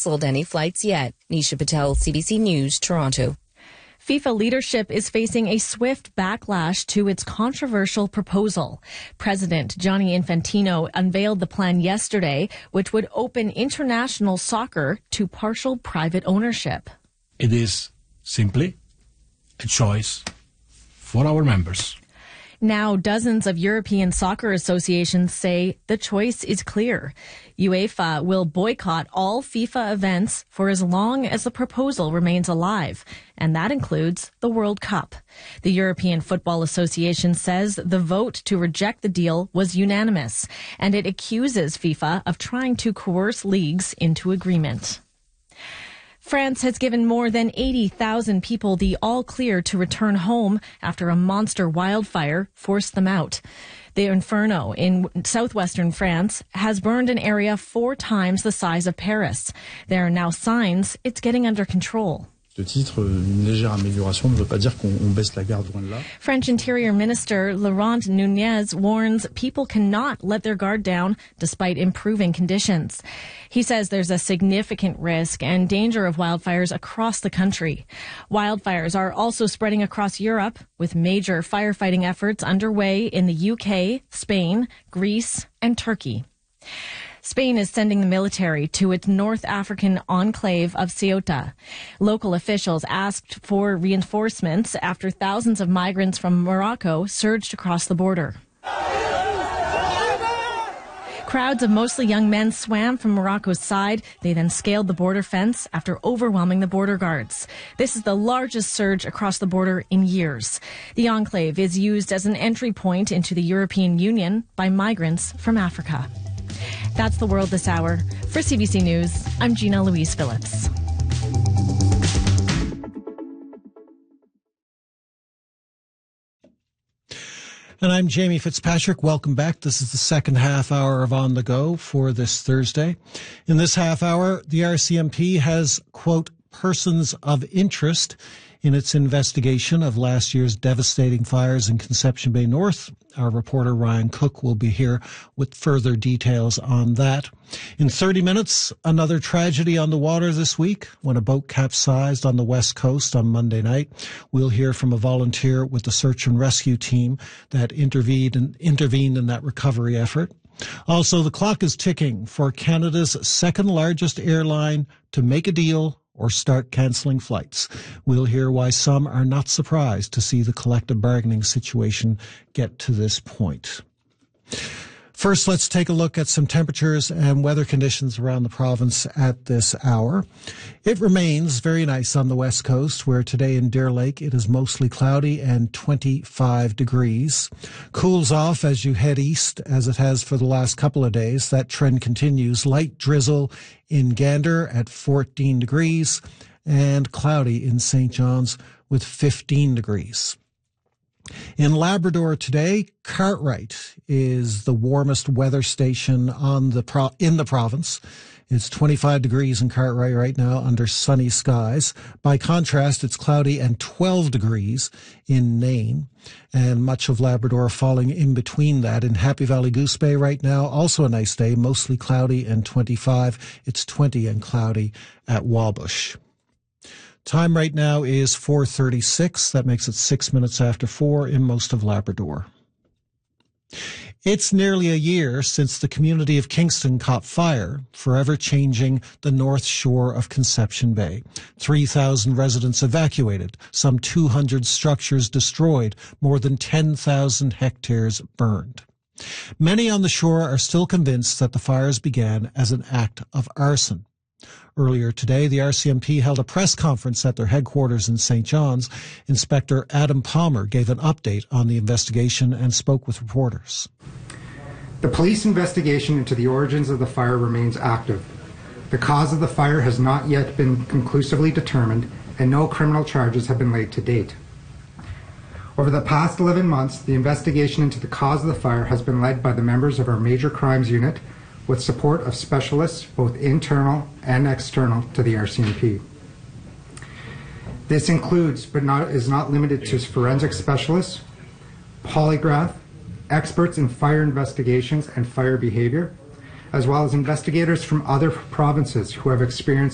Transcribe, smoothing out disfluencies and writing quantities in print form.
canceled any flights yet. Nisha Patel, CBC News, Toronto. FIFA leadership is facing a swift backlash to its controversial proposal. President Gianni Infantino unveiled the plan yesterday, which would open international soccer to partial private ownership. It is simply a choice for our members. Now, dozens of European soccer associations say the choice is clear. UEFA will boycott all FIFA events for as long as the proposal remains alive, and that includes the World Cup. The European Football Association says the vote to reject the deal was unanimous, and it accuses FIFA of trying to coerce leagues into agreement. France has given more than 80,000 people the all-clear to return home after a monster wildfire forced them out. The Inferno in southwestern France has burned an area 4 times the size of Paris. There are now signs it's getting under control. French Interior Minister Laurent Nunez warns people cannot let their guard down despite improving conditions. He says there's a significant risk and danger of wildfires across the country. Wildfires are also spreading across Europe, with major firefighting efforts underway in the UK, Spain, Greece, and Turkey. Spain is sending the military to its North African enclave of Ceuta. Local officials asked for reinforcements after thousands of migrants from Morocco surged across the border. Crowds of mostly young men swam from Morocco's side. They then scaled the border fence after overwhelming the border guards. This is the largest surge across the border in years. The enclave is used as an entry point into the European Union by migrants from Africa. That's the world this hour. For CBC News, I'm Gina Louise Phillips. And I'm Jamie Fitzpatrick. Welcome back. This is the second half hour of On the Go for this Thursday. In this half hour, the RCMP has, quote, persons of interest in its investigation of last year's devastating fires in Conception Bay North. Our reporter Ryan Cook will be here with further details on that. In 30 minutes, another tragedy on the water this week when a boat capsized on the West Coast on Monday night. We'll hear from a volunteer with the search and rescue team that intervened in that recovery effort. Also, the clock is ticking for Canada's second largest airline to make a deal or start cancelling flights. We'll hear why some are not surprised to see the collective bargaining situation get to this point. First, let's take a look at some temperatures and weather conditions around the province at this hour. It remains very nice on the west coast, where today in Deer Lake it is mostly cloudy and 25 degrees. Cools off as you head east, as it has for the last couple of days. That trend continues. Light drizzle in Gander at 14 degrees and cloudy in St. John's with 15 degrees. In Labrador today, Cartwright is the warmest weather station in the province. It's 25 degrees in Cartwright right now under sunny skies. By contrast, it's cloudy and 12 degrees in Nain, and much of Labrador falling in between that. In Happy Valley Goose Bay right now, also a nice day, mostly cloudy and 25. It's 20 and cloudy at Wabush. Time right now is 4:36. That makes it 6 minutes after 4 in most of Labrador. It's nearly a year since the community of Kingston caught fire, forever changing the north shore of Conception Bay. 3,000 residents evacuated, some 200 structures destroyed, more than 10,000 hectares burned. Many on the shore are still convinced that the fires began as an act of arson. Earlier today, the RCMP held a press conference at their headquarters in St. John's. Inspector Adam Palmer gave an update on the investigation and spoke with reporters. The police investigation into the origins of the fire remains active. The cause of the fire has not yet been conclusively determined, and no criminal charges have been laid to date. Over the past 11 months, the investigation into the cause of the fire has been led by the members of our Major Crimes Unit, with support of specialists, both internal and external, to the RCMP. This includes, but is not limited to, forensic specialists, polygraph, experts in fire investigations and fire behavior, as well as investigators from other provinces who have experience